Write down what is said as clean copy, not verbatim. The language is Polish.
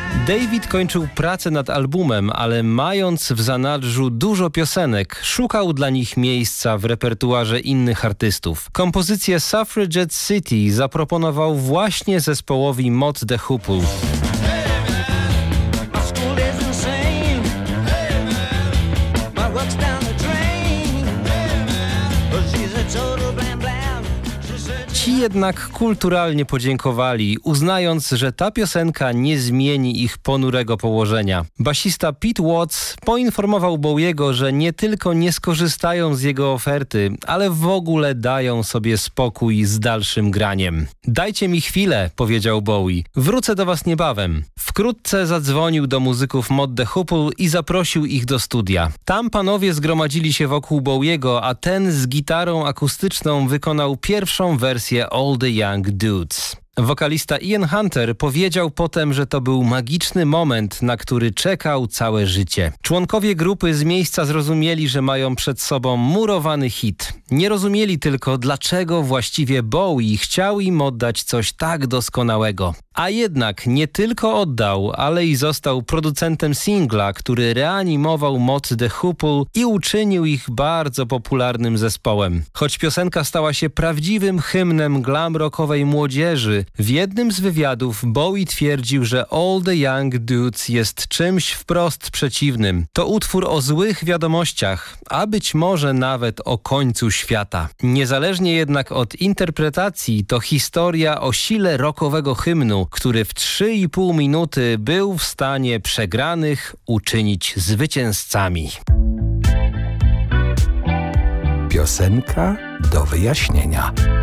David kończył pracę nad albumem, ale mając w zanadrzu dużo piosenek, szukał dla nich miejsca w repertuarze innych artystów. Kompozycję Suffragette City zaproponował właśnie zespołowi Mott the Hoople. Ci jednak kulturalnie podziękowali, uznając, że ta piosenka nie zmieni ich ponurego położenia. Basista Pete Watts poinformował Bowiego, że nie tylko nie skorzystają z jego oferty, ale w ogóle dają sobie spokój z dalszym graniem. Dajcie mi chwilę, powiedział Bowie. Wrócę do was niebawem. Wkrótce zadzwonił do muzyków Mott the Hoople i zaprosił ich do studia. Tam panowie zgromadzili się wokół Bowiego, a ten z gitarą akustyczną wykonał pierwszą wersję All the Young Dudes. Wokalista Ian Hunter powiedział potem, że to był magiczny moment, na który czekał całe życie. Członkowie grupy z miejsca zrozumieli, że mają przed sobą murowany hit. Nie rozumieli tylko, dlaczego właściwie Bowie chciał im oddać coś tak doskonałego. A jednak nie tylko oddał, ale i został producentem singla, który reanimował Mott the Hoople i uczynił ich bardzo popularnym zespołem. Choć piosenka stała się prawdziwym hymnem glam rockowej młodzieży, w jednym z wywiadów Bowie twierdził, że All the Young Dudes jest czymś wprost przeciwnym. To utwór o złych wiadomościach, a być może nawet o końcu świata. Niezależnie jednak od interpretacji, to historia o sile rockowego hymnu, który w 3,5 minuty był w stanie przegranych uczynić zwycięzcami. Piosenka do wyjaśnienia.